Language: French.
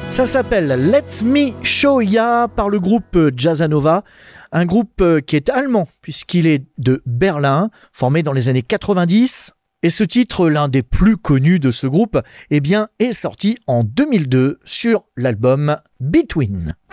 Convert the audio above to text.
Ça s'appelle Let Me Show Ya par le groupe Jazzanova, un groupe qui est allemand puisqu'il est de Berlin, formé dans les années 90. Et ce titre, l'un des plus connus de ce groupe, est sorti en 2002 sur l'album Between.